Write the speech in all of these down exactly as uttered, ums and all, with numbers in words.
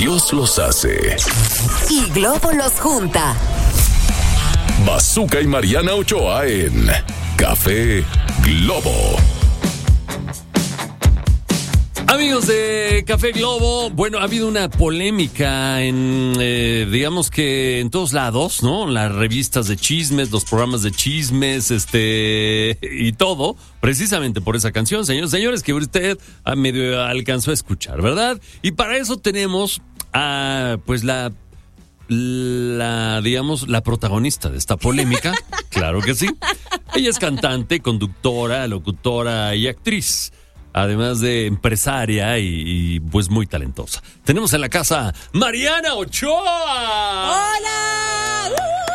Dios los hace y Globo los junta. Bazooka y Mariana Ochoa en Café Globo. Amigos de Café Globo, bueno, ha habido una polémica en, eh, digamos que en todos lados, ¿no? Las revistas de chismes, los programas de chismes, este, y todo, precisamente por esa canción, señores, señores, que usted a medio alcanzó a escuchar, ¿verdad? Y para eso tenemos a, pues, la, la, digamos, la protagonista de esta polémica, claro que sí. Ella es cantante, conductora, locutora y actriz. Además de empresaria y, y pues muy talentosa. Tenemos en la casa Mariana Ochoa. ¡Hola!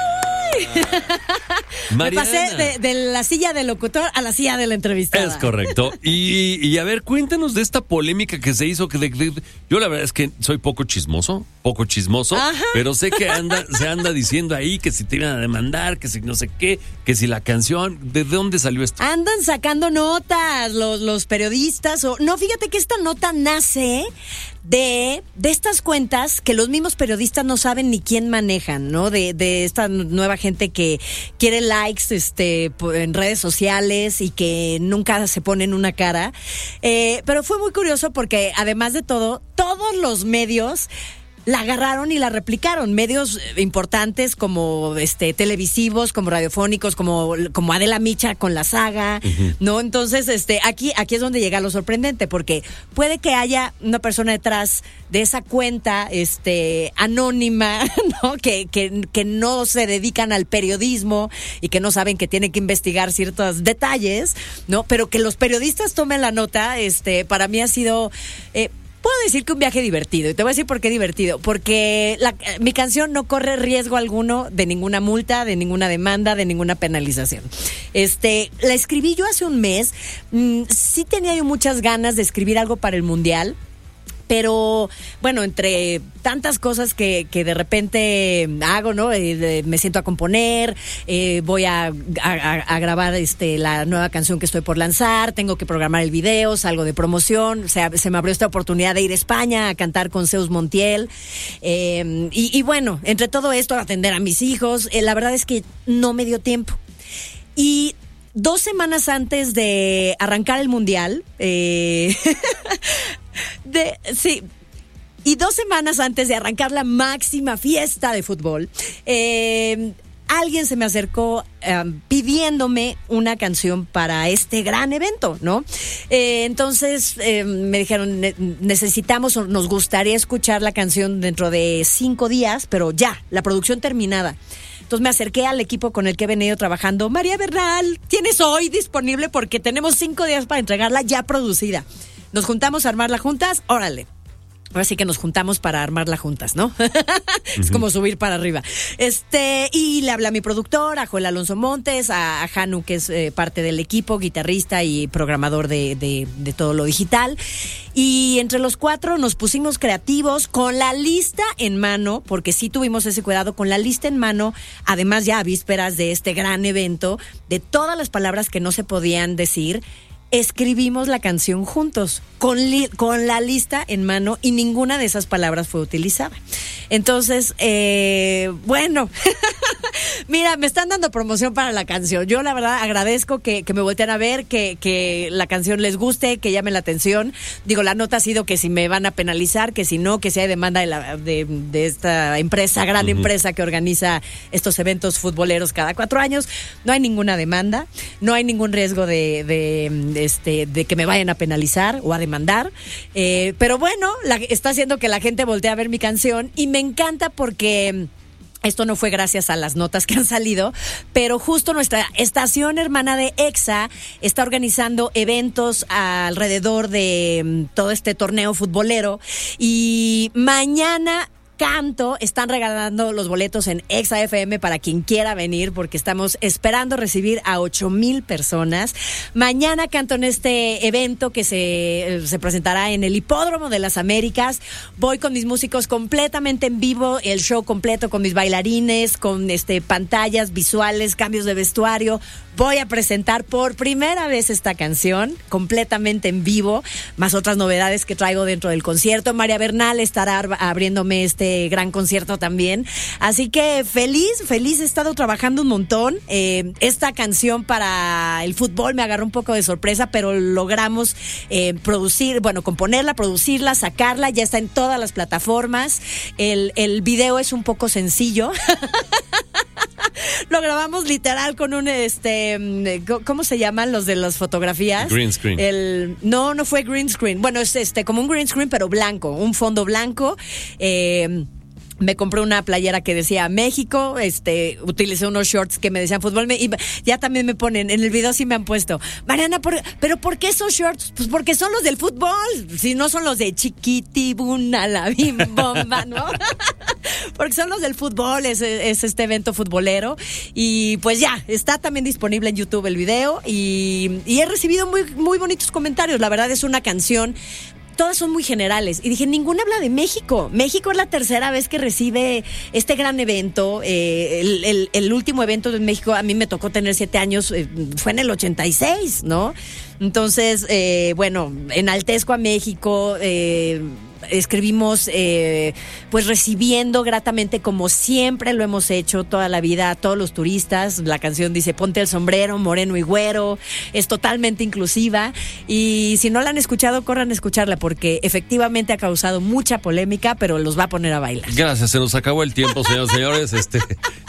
Me pasé de, de la silla del locutor a la silla de la entrevistada. Es correcto. Y, y a ver, cuéntanos de esta polémica que se hizo. Que de, de, yo la verdad es que soy poco chismoso, poco chismoso, Ajá. pero sé que anda, se anda diciendo ahí que si te iban a demandar, que si no sé qué, que si la canción, ¿de dónde salió esto? Andan sacando notas los, los periodistas. O, no, fíjate que esta nota nace de, de estas cuentas que los mismos periodistas no saben ni quién manejan, ¿no? De, de esta nueva gente que quiere likes este, en redes sociales y que nunca se ponen una cara. Eh, pero fue muy curioso porque, además de todo, todos los medios la agarraron y la replicaron. Medios importantes como este televisivos, como radiofónicos, como, como Adela Micha con La Saga, uh-huh. ¿no? Entonces, este, aquí, aquí es donde llega lo sorprendente, porque puede que haya una persona detrás de esa cuenta, este, anónima, ¿no? Que, que, que no se dedican al periodismo y que no saben que tienen que investigar ciertos detalles, ¿no? Pero que los periodistas tomen la nota, este, para mí ha sido, eh, puedo decir que un viaje divertido, y te voy a decir por qué divertido, porque la, mi canción no corre riesgo alguno de ninguna multa, de ninguna demanda, de ninguna penalización. Este, la escribí yo hace un mes, mm, sí tenía yo muchas ganas de escribir algo para el Mundial, pero bueno, entre tantas cosas que, que de repente hago, ¿no? Eh, me siento a componer, eh, voy a, a, a grabar este la nueva canción que estoy por lanzar, tengo que programar el video, salgo de promoción, o sea, se me abrió esta oportunidad de ir a España a cantar con Zeus Montiel, eh, y, y bueno, entre todo esto, atender a mis hijos, eh, la verdad es que no me dio tiempo. Y dos semanas antes de arrancar el Mundial, eh, de, sí, y dos semanas antes de arrancar la máxima fiesta de fútbol, eh, alguien se me acercó um, pidiéndome una canción para este gran evento, ¿no? Eh, entonces eh, me dijeron, ne- necesitamos o nos gustaría escuchar la canción dentro de cinco días, pero ya, la producción terminada. Entonces me acerqué al equipo con el que he venido trabajando. María Bernal, ¿tienes hoy disponible? Porque tenemos cinco días para entregarla ya producida. Nos juntamos a armarla juntas, órale. Ahora sí que nos juntamos para armarla juntas, ¿no? Es uh-huh. como subir para arriba. Este, y le hablé a mi productor, a Joel Alonso Montes, a, a Janu, que es eh, parte del equipo, guitarrista y programador de, de, de todo lo digital. Y entre los cuatro nos pusimos creativos con la lista en mano, porque sí tuvimos ese cuidado, con la lista en mano, además ya a vísperas de este gran evento, de todas las palabras que no se podían decir. Escribimos la canción juntos, con, li- con la lista en mano, y ninguna de esas palabras fue utilizada. Entonces, eh, bueno, mira, me están dando promoción para la canción. Yo la verdad agradezco que, que me volteen a ver, que, que la canción les guste, que llame la atención. Digo, la nota ha sido que si me van a penalizar, que si no, que si hay demanda de, la, de, de esta empresa, gran uh-huh. empresa que organiza estos eventos futboleros cada cuatro años. No hay ninguna demanda, no hay ningún riesgo de... de Este, de que me vayan a penalizar o a demandar, eh, pero bueno, la, está haciendo que la gente voltee a ver mi canción, y me encanta porque esto no fue gracias a las notas que han salido, pero justo nuestra estación hermana de EXA está organizando eventos alrededor de um, todo este torneo futbolero, y mañana canto, están regalando los boletos en Exa F M para quien quiera venir, porque estamos esperando recibir a ocho mil personas. Mañana canto en este evento que se, se presentará en el Hipódromo de las Américas. Voy con mis músicos completamente en vivo, el show completo con mis bailarines, con este pantallas visuales, cambios de vestuario. voy a presentar por primera vez esta canción, completamente en vivo, más otras novedades que traigo dentro del concierto. María Bernal estará abriéndome este gran concierto también. Así que feliz, feliz, he estado trabajando un montón. Eh, esta canción para el fútbol me agarró un poco de sorpresa, pero logramos eh, producir, bueno, componerla, producirla, sacarla, ya está en todas las plataformas. El, el video es un poco sencillo. Lo grabamos literal con un, este, ¿cómo se llaman los de las fotografías? Green screen. El, no, no fue green screen. Bueno, es este como un green screen, pero blanco, un fondo blanco. Eh, Me compré una playera que decía México, este, utilicé unos shorts que me decían fútbol, me, y ya también me ponen, en el video sí me han puesto, Mariana, ¿por, ¿pero por qué esos shorts? Pues porque son los del fútbol, si no son los de Chiquitibuna, la bim bomba, ¿no? Porque son los del fútbol, es, es este evento futbolero, y pues ya, está también disponible en YouTube el video, y, y he recibido muy, muy bonitos comentarios, la verdad es una canción. Todas son muy generales. Y dije, ninguna habla de México. México es la tercera vez que recibe este gran evento. Eh, el, el, el último evento de México, a mí me tocó tener siete años, eh, fue en el ochenta y seis, ¿no? Entonces, eh, bueno, enaltezco a México, eh, escribimos eh, pues recibiendo gratamente como siempre lo hemos hecho toda la vida a todos los turistas. La canción dice ponte el sombrero, moreno y güero, es totalmente inclusiva y si no la han escuchado corran a escucharla porque efectivamente ha causado mucha polémica, pero los va a poner a bailar. Gracias, se nos acabó el tiempo, señores y señores. Este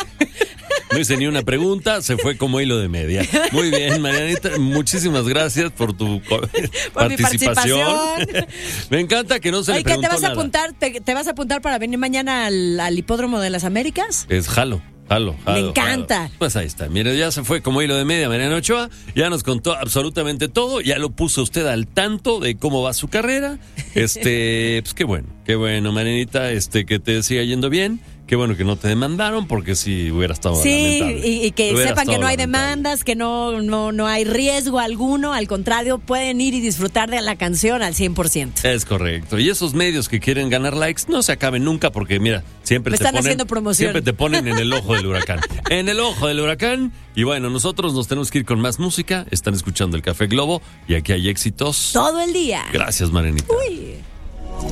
no hice ni una pregunta, se fue como hilo de media. Muy bien, Marianita, muchísimas gracias por tu por participación. Mi participación. Me encanta que no se Oye, le preguntó ¿qué te vas nada. a apuntar? ¿Te, te vas a apuntar para venir mañana al, al Hipódromo de las Américas? Es jalo. Jalo, jalo, Me encanta. Jalo. Pues ahí está. Mire, ya se fue como hilo de media Mariana Ochoa. Ya nos contó absolutamente todo. Ya lo puso usted al tanto de cómo va su carrera. Este, pues qué bueno, qué bueno, Marianita, este, que te siga yendo bien. Qué bueno que no te demandaron porque si hubiera estado sí, lamentable. y, y que Hubiera sepan que no hay lamentable. demandas, que no, no, no hay riesgo alguno. Al contrario, pueden ir y disfrutar de la canción al cien por ciento. Es correcto. Y esos medios que quieren ganar likes no se acaben nunca porque, mira, siempre Me te están ponen, haciendo promoción. siempre te ponen en el ojo del huracán. En el ojo del huracán. Y bueno, nosotros nos tenemos que ir con más música. Están escuchando el Café Globo y aquí hay éxitos. Todo el día. Gracias, Marianita. Uy.